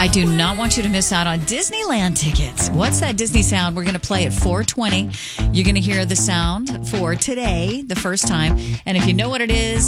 I do not want you to miss out on Disneyland tickets. What's that Disney sound? We're going to play at 4:20. You're going to hear the sound for today, the first time. And if you know what it is,